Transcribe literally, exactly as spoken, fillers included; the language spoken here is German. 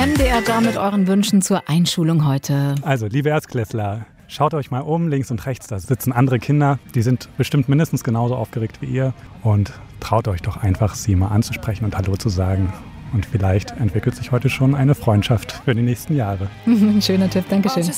M D R Jam mit euren Wünschen zur Einschulung heute. Also, liebe Erstklässler, schaut euch mal um, links und rechts, da sitzen andere Kinder, die sind bestimmt mindestens genauso aufgeregt wie ihr und traut euch doch einfach, sie mal anzusprechen und Hallo zu sagen. Und vielleicht entwickelt sich heute schon eine Freundschaft für die nächsten Jahre. Schöner Tipp, Dankeschön.